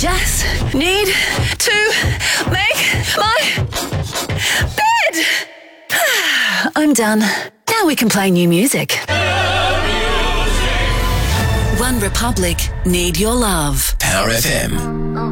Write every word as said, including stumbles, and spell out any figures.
just need to make my bed. I'm done. Now we can play new music. One Republic, Need Your Love. Power F M.